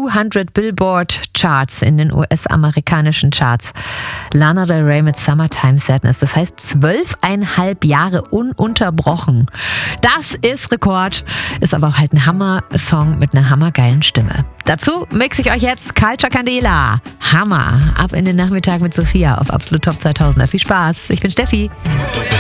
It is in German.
200 Billboard Charts in den US-amerikanischen Charts. Lana Del Rey mit Summertime Sadness. Das heißt 12,5 Jahre ununterbrochen. Das ist Rekord. Ist aber auch halt ein Hammer-Song mit einer hammergeilen Stimme. Dazu mixe ich euch jetzt Culture Candela. Hammer. Ab in den Nachmittag mit Sophia auf Absolut Top 2000. Viel Spaß. Ich bin Steffi.